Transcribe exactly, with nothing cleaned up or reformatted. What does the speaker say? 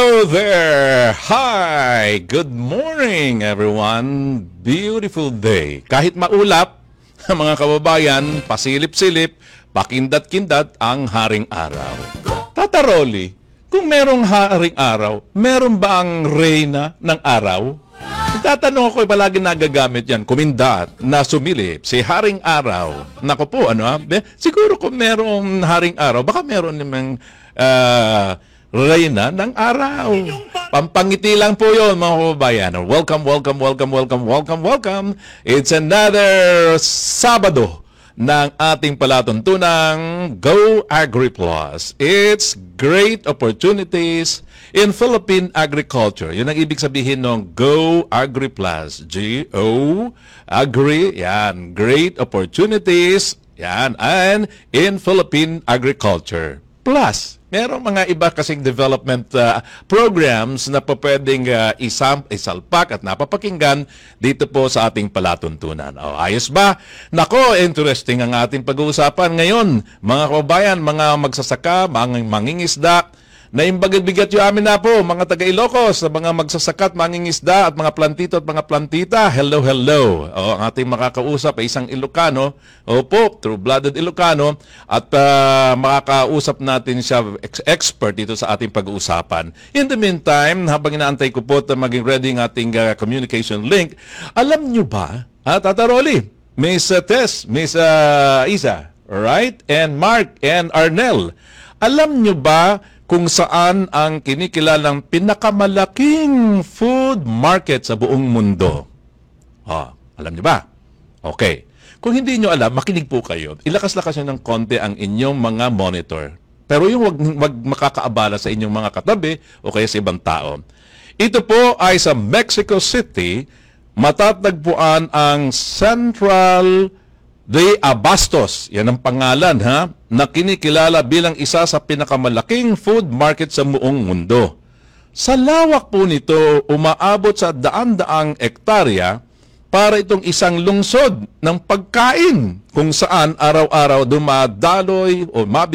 Hello there! Hi! Good morning, everyone! Beautiful day. Kahit maulap, mga kababayan, pasilip-silip, pakindat-kindat ang haring araw. Tata Rolly, kung merong haring araw, meron ba ang reyna ng araw? Tatanong ako, palagi nagagamit yan, kumindat, na sumilip, si haring araw. Naku po, ano ha? Siguro kung merong haring araw, baka meron namang uh, reyna ng araw. Pampangiti lang po yun, mga kababayan. Welcome, welcome, welcome, welcome, welcome, welcome. It's another Sabado ng ating palatuntunang Go AgriPlus. It's great opportunities in Philippine agriculture. Yun ang ibig sabihin ng Go AgriPlus. G O Agri, yan. Great opportunities, yan. And in Philippine agriculture. Plus, merong mga iba kasing development uh, programs na po pwedeng uh, isam, isalpak at napapakinggan dito po sa ating palatuntunan. O, ayos ba? Nako, interesting ang ating pag-uusapan ngayon. Mga kababayan, mga magsasaka, mga mangingisda, naimbagat-bigat yung amin na po, mga taga-Ilocos, na mga magsasakat, mangingisda, at mga plantito at mga plantita. Hello, hello. O, ang ating makakausap ay isang Ilocano. Opo, true-blooded Ilocano. At uh, makakausap natin siya, ex expert dito sa ating pag-uusapan. In the meantime, habang inaantay ko po na maging ready ang ating uh, communication link, alam nyo ba, ha, Tata Rolly, Miss uh, Tess, Miss uh, Isa, right? And Mark and Arnel, alam nyo ba kung saan ang kinikilalang pinakamalaking food market sa buong mundo? Oh, alam niyo ba? Okay. Kung hindi niyo alam, makinig po kayo. Ilakas-lakas niyo ng konti ang inyong mga monitor. Pero yung wag, wag makakaabala sa inyong mga katabi o kaya sa ibang tao. Ito po ay sa Mexico City, matatagpuan ang Central de Abastos, yan ang pangalan ha, na kinikilala bilang isa sa pinakamalaking food market sa buong mundo. Sa lawak po nito, umaabot sa daan-daang ektarya para itong isang lungsod ng pagkain kung saan araw-araw dumadaloy o mabibili